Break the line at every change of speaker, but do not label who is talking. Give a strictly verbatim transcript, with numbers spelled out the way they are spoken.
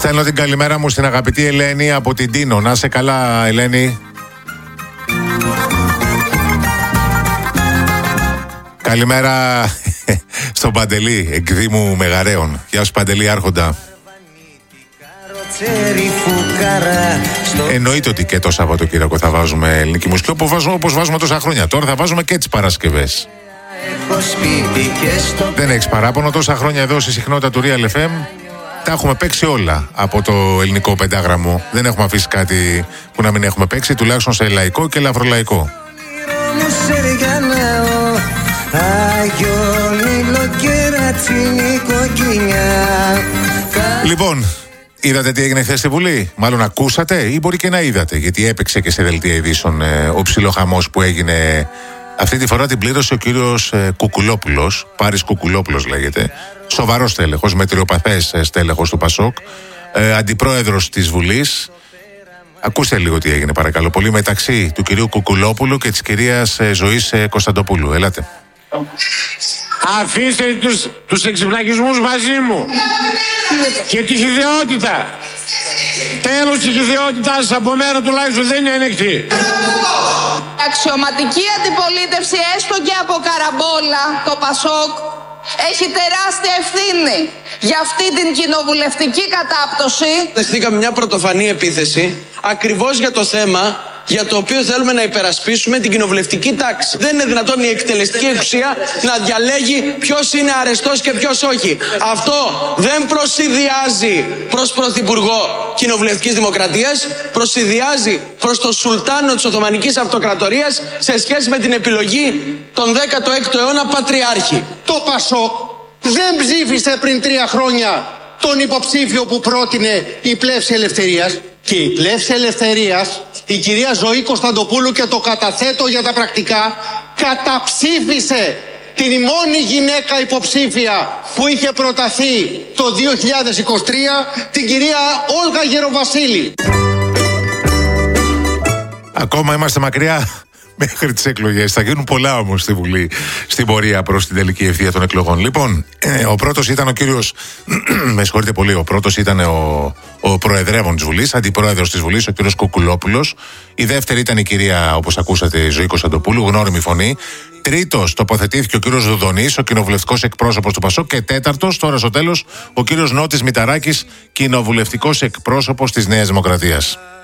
Στέλνω την καλημέρα μου στην αγαπητή Ελένη από την Τίνο. Να είσαι καλά, Ελένη. Καλημέρα στον Παντελή, εκδήμου Μεγαρέων. Γεια σου, Παντελή, άρχοντα. Εννοείται ότι και το Σαββατοκύριακο θα βάζουμε ελληνική μουσική, όπως βάζουμε, όπως βάζουμε τόσα χρόνια. Τώρα θα βάζουμε και τις Παρασκευές. Δεν έχεις παράπονο, τόσα χρόνια εδώ στη συχνότητα του Real εφ εμ τα έχουμε παίξει όλα από το ελληνικό πεντάγραμμο. Δεν έχουμε αφήσει κάτι που να μην έχουμε παίξει, τουλάχιστον σε λαϊκό και ελαφρολαϊκό. Λοιπόν, είδατε τι έγινε χθες στη Βουλή? Μάλλον ακούσατε ή μπορεί και να είδατε, γιατί έπαιξε και σε δελτία ειδήσεων ε, ο ψιλοχαμός που έγινε. Αυτή τη φορά την πλήρωσε ο κύριος ε, Κουκουλόπουλος, Πάρης Κουκουλόπουλος λέγεται, σοβαρός στέλεχος, μετριοπαθές ε, στέλεχος του Πασόκ, ε, αντιπρόεδρος της Βουλής. Ακούστε λίγο τι έγινε, παρακαλώ πολύ, μεταξύ του κυρίου Κουκουλόπουλου και της κυρίας ε, Ζωής ε, Κωνσταντοπούλου. Ελάτε.
Αφήστε τους, τους εξυπνακισμούς μαζί μου και τη χυδαιότητα. Τέλος της χυδαιότητας από μέρα τουλάχιστον δεν είναι ανοιχτή.
Αξιωματική αντιπολίτευση, έστω και από καραμπόλα, το Πασόκ έχει τεράστια ευθύνη για αυτή την κοινοβουλευτική κατάπτωση.
Δεχτήκαμε μια πρωτοφανή επίθεση ακριβώς για το θέμα για το οποίο θέλουμε να υπερασπίσουμε την κοινοβουλευτική τάξη. Δεν είναι δυνατόν η εκτελεστική εξουσία να διαλέγει ποιος είναι αρεστός και ποιος όχι. Αυτό δεν προσηδιάζει προς Πρωθυπουργό Κοινοβουλευτικής Δημοκρατίας, προσηδιάζει προς το Σουλτάνο της Οθωμανικής Αυτοκρατορίας σε σχέση με την επιλογή των δέκατο έκτο αιώνα Πατριάρχη.
Το Πασόκ δεν ψήφισε πριν τρία χρόνια τον υποψήφιο που πρότεινε η Πλεύση Ελευθερίας. Και η Πλεύση Ελευθερίας, η κυρία Ζωή Κωνσταντοπούλου, και το καταθέτω για τα πρακτικά, καταψήφισε την μόνη γυναίκα υποψήφια που είχε προταθεί το δύο χιλιάδες είκοσι τρία, την κυρία Όλγα Γεροβασίλη.
Ακόμα είμαστε μακριά μέχρι τις εκλογές. Θα γίνουν πολλά όμως στη Βουλή, στην πορεία προς την τελική ευθεία των εκλογών. Λοιπόν, ε, ο πρώτος ήταν ο κύριος, με συγχωρείτε πολύ, ο πρώτος ήταν ο, ο προεδρεύων της Βουλής, αντιπρόεδρος της Βουλής, ο κύριος Κουκουλόπουλος. Η δεύτερη ήταν η κυρία, όπως ακούσατε, η Ζωή Κωνσταντοπούλου, γνώριμη φωνή. Τρίτος τοποθετήθηκε ο κύριος Δουδονής, ο κοινοβουλευτικός εκπρόσωπος του Πασόκ. Και τέταρτος, τώρα στο τέλος, ο κύριος Νότης Μηταράκης, κοινοβουλευτικός εκπρόσωπος της Νέας Δημοκρατίας.